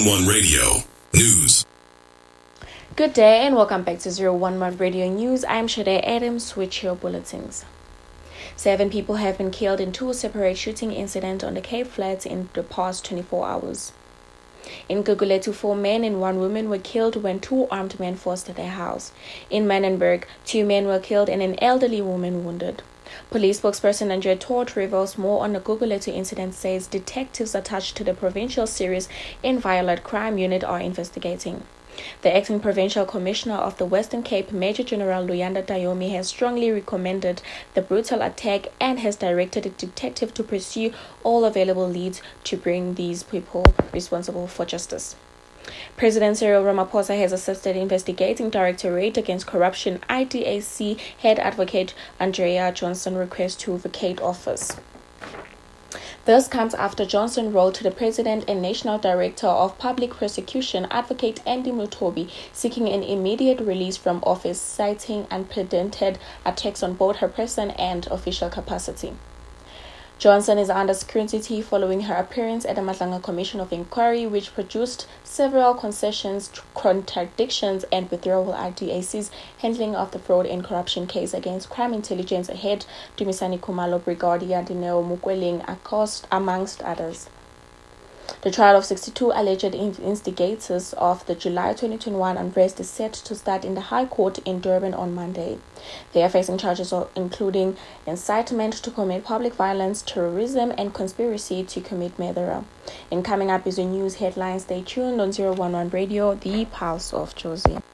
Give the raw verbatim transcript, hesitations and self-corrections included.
one Radio News. Good day and welcome back to zero one one Radio News. I'm Shade Adams with your bulletins. Seven people have been killed in two separate shooting incidents on the Cape Flats in the past twenty-four hours. In Gugulethu, four men and one woman were killed when two armed men forced their house. In Manenberg, two men were killed and an elderly woman wounded. Police spokesperson Andre Todd reveals more on the Gugulethu incident, says detectives attached to the Provincial Serious and Violent Crime Unit are investigating. The acting provincial commissioner of the Western Cape, Major General Luyanda Tayomi, has strongly recommended the brutal attack and has directed the detective to pursue all available leads to bring these people responsible for justice. President Cyril Ramaphosa has assisted investigating Directorate Against Corruption I D A C head advocate Andrea Johnson request to vacate office. This comes after Johnson wrote to the President and National Director of Public Prosecution, Advocate Andy Mutobi, seeking an immediate release from office, citing unprecedented attacks on both her person and official capacity. Johnson is under scrutiny following her appearance at the Matlanga Commission of Inquiry, which produced several concessions, contradictions, and withdrawal I D A C's handling of the fraud and corruption case against Crime Intelligence head Dumisani Khumalo, Brigadier Dineo Mukweleng, amongst others. The trial of sixty-two alleged instigators of the July twenty twenty-one unrest is set to start in the High Court in Durban on Monday. They are facing charges of including incitement to commit public violence, terrorism, and conspiracy to commit murder. In coming up is the news headlines. Stay tuned on zero one one Radio, the Pulse of Jozi.